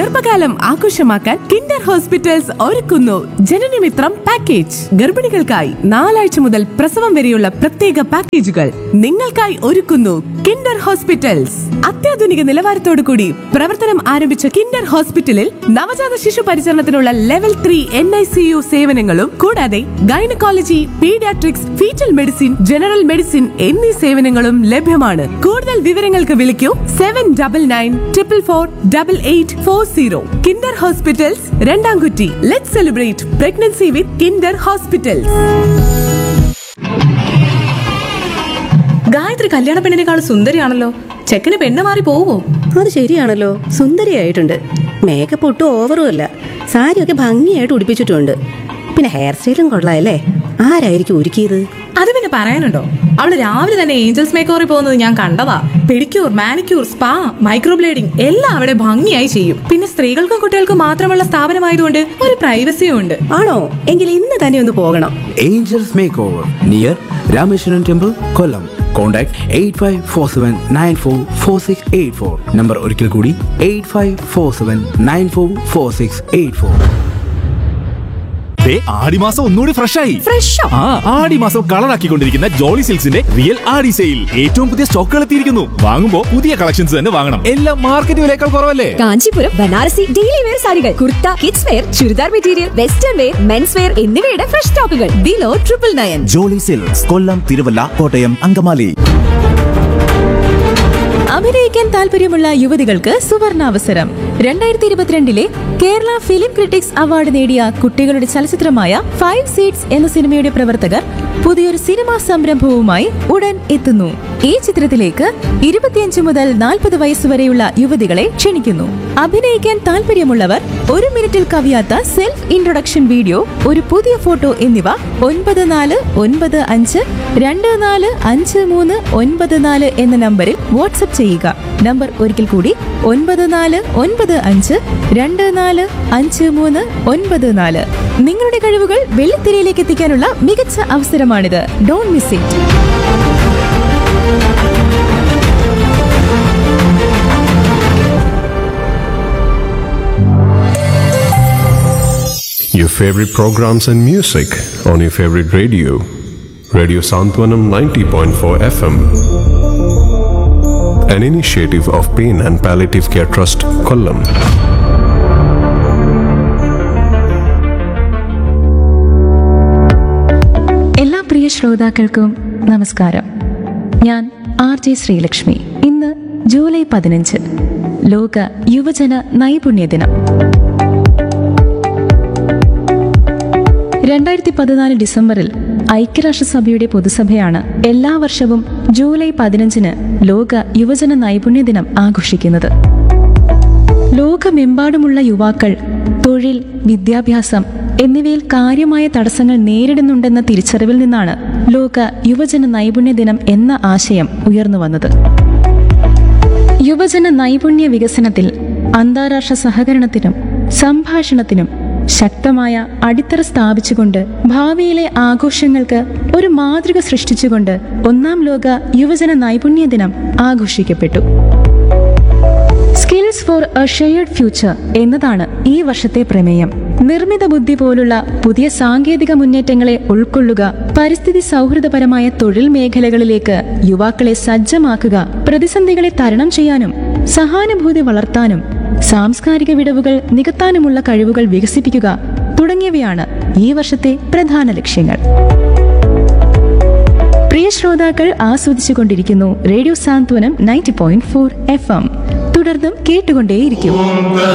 ഗർഭകാലം ആഘോഷമാക്കാൻ Kinder hospitals ഒരുക്കുന്നു ജനനമിത്രം പാക്കേജ്. ഗർഭിണികൾക്കായി 4 ആഴ്ച മുതൽ പ്രസവം വരെയുള്ള പ്രത്യേക പാക്കേജുകൾ നിങ്ങൾക്കായി ഒരുക്കുന്നു കിൻഡർ ഹോസ്പിറ്റൽസ്. അത്യാധുനിക നിലവാരത്തോടു കൂടി പ്രവർത്തനം ആരംഭിച്ച കിൻഡർ ഹോസ്പിറ്റലിൽ നവജാത ശിശു പരിചരണത്തിനുള്ള ലെവൽ 3 NICU സേവനങ്ങളും കൂടാതെ gynaecology, paediatrics, fetal medicine, general medicine എന്നീ സേവനങ്ങളും ലഭ്യമാണ്. കൂടുതൽ വിവരങ്ങൾക്ക് വിളിക്കൂ 7944448840. Kinder hospitals, രണ്ടാംകുറ്റി. Let's celebrate pregnancy with Kinder hospitals. Gayathri കല്യാണ പെണ്ണിനേക്കാൾ സുന്ദരിയാണല്ലോ. ചെക്കന് പെണ്ണ് മാറി പോവോ? അത് ശരിയാണല്ലോ, സുന്ദരിയായിട്ടുണ്ട്. മേക്കപ്പ് ഒട്ടും ഓവറും അല്ല, സാരിയൊക്കെ ഭംഗിയായിട്ട് ഉടുപ്പിച്ചിട്ടുണ്ട്. പിന്നെ ഹെയർ സ്റ്റൈലും കൊള്ളാമല്ലേ. ആരായിരിക്കും ഒരുക്കിയത്? അത് പിന്നെ പറയാനുണ്ടോ, അവള് രാവിലെ തന്നെ ഏഞ്ചൽസ് മേക്കോറിൽ പോകുന്നത് ഞാൻ കണ്ടതാ. പെഡിക്യൂർ, മാനിക്യൂർ, സ്പാ, മൈക്രോബ്ലേഡിംഗ് എല്ലാം അവിടെ ഭംഗിയായി ചെയ്യും. പിന്നെ സ്ത്രീകൾക്കും കുട്ടികൾക്കും മാത്രമുള്ള സ്ഥാപനമായതുകൊണ്ട് ഒരു പ്രൈവസിയും ഉണ്ട്. ആണോ? എങ്കിൽ ഇന്ന് തന്നെ ഒന്ന് പോകണം. Angels Makeover near Rameshwaran Temple, Kollam. Contact 8547944684. Number ഒരിക്കൽ കൂടി 8547944684. ആടിമാസം ഒന്നുകൂടി ഫ്രഷായി. ആടിമാസം കളറാക്കിക്കൊണ്ടിരിക്കുന്ന ജോളി സിൽക്സിന്റെ റിയൽ ആടി സെയിൽ. ഏറ്റവും പുതിയ സ്റ്റോക്കുകൾ എത്തിയിരിക്കുന്നു. വാങ്ങുമ്പോൾ പുതിയ കളക്ഷൻസ് തന്നെ വാങ്ങണം. എല്ലാം മാർക്കറ്റ് വിലയേക്കാൾ കുറവല്ലേ? കാഞ്ചീപുരം ബനാറസി ഡെയിലി വെയർ സാരികൾ, kurta, kids wear, churidar material, western wear, men's wear എന്നിവയുടെ ഫ്രഷ് സ്റ്റോക്കുകൾ ബിലോ 999. ജോളി സിൽക്സ്, കൊല്ലം, തിരുവല്ല, കോട്ടയം, അങ്കമാലി. അഭിനയിക്കാൻ താല്പര്യമുള്ള യുവതികൾക്ക് സുവർണാവസരം. 2022 കേരള ഫിലിം ക്രിട്ടിക്സ് അവാർഡ് നേടിയ കുട്ടികളുടെ ചലച്ചിത്രമായ 5 സീറ്റ്സ് എന്ന സിനിമയുടെ പ്രവർത്തകർ പുതിയൊരു സിനിമാ സംരംഭവുമായി ഉടൻ എത്തുന്നു. ഈ ചിത്രത്തിലേക്ക് 25 മുതൽ 40 വയസ്സുവരെയുള്ള യുവതികളെ ക്ഷണിക്കുന്നു. അഭിനയിക്കാൻ താല്പര്യമുള്ളവർ 1 മിനിറ്റിൽ കവിയാത്ത സെൽഫ് ഇൻട്രൊഡക്ഷൻ വീഡിയോ, ഒരു പുതിയ ഫോട്ടോ എന്നിവ 9495245394 എന്ന നമ്പറിൽ വാട്സ്ആപ്പ് ചെയ്യുക. നമ്പർ ഒരിക്കൽ കൂടി 9495245394. നിങ്ങളുടെ കഴിവുകൾ വെള്ളിത്തിരയിലേക്ക് എത്തിക്കാനുള്ള മികച്ച അവസരമാണിത്. Don't miss it. Your favorite programs and music on your favorite radio. Radio Santwanam 90.4 FM. An initiative of Pain and Palliative Care Trust, Kollam. എല്ലാ പ്രിയ ശ്രോതാക്കൾക്കും നമസ്കാരം. ഞാൻ RJ ശ്രീലക്ഷ്മി. ഇന്ന് ജൂലൈ 15, ലോക യുവജന നൈപുണ്യ ദിനം. 2014 ഡിസംബറിൽ ഐക്യരാഷ്ട്രസഭയുടെ പൊതുസഭയാണ് എല്ലാ വർഷവും ജൂലൈ 15 ലോക യുവജന നൈപുണ്യ ദിനം ആഘോഷിക്കുന്നത്. ലോകമെമ്പാടുമുള്ള യുവാക്കൾ തൊഴിൽ, വിദ്യാഭ്യാസം എന്നിവയിൽ കാര്യമായ തടസ്സങ്ങൾ നേരിടുന്നുണ്ടെന്ന തിരിച്ചറിവിൽ നിന്നാണ് ലോക യുവജന നൈപുണ്യ ദിനം എന്ന ആശയം ഉയർന്നു വന്നത്. യുവജന നൈപുണ്യ വികസനത്തിൽ അന്താരാഷ്ട്ര സഹകരണത്തിനും സംഭാഷണത്തിനും ശക്തമായ അടിത്തറ സ്ഥാപിച്ചുകൊണ്ട് ഭാവിയിലെ ആഘോഷങ്ങൾക്ക് ഒരു മാതൃക സൃഷ്ടിച്ചുകൊണ്ട് 1ാം ലോക യുവജന നൈപുണ്യ ദിനം ആഘോഷിക്കപ്പെട്ടു. Skills four A shared future എന്നതാണ് ഈ വർഷത്തെ പ്രമേയം. നിർമ്മിത ബുദ്ധി പോലുള്ള പുതിയ സാങ്കേതിക മുന്നേറ്റങ്ങളെ ഉൾക്കൊള്ളുക, പരിസ്ഥിതി സൗഹൃദപരമായ തൊഴിൽ മേഖലകളിലേക്ക് യുവാക്കളെ സജ്ജമാക്കുക, പ്രതിസന്ധികളെ തരണം ചെയ്യാനും സഹാനുഭൂതി വളർത്താനും സാംസ്കാരിക വിടവുകൾ നികത്താനുമുള്ള കഴിവുകൾ വികസിപ്പിക്കുക തുടങ്ങിയവയാണ് ഈ വർഷത്തെ പ്രധാന ലക്ഷ്യങ്ങൾ. പ്രിയ ശ്രോതാക്കൾ ആസ്വദിച്ചുകൊണ്ടിരിക്കുന്നു റേഡിയോ സാന്ത്വനം 90.4 FM. തുടർന്നും കേട്ടുകൊണ്ടേയിരിക്കും.